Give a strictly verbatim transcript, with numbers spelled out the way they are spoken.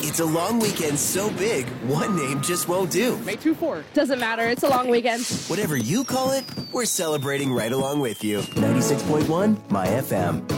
It's a long weekend so big, one name just won't do. May two four. Doesn't matter. It's a long weekend. Whatever you call it, we're celebrating right along with you. ninety-six point one My F M.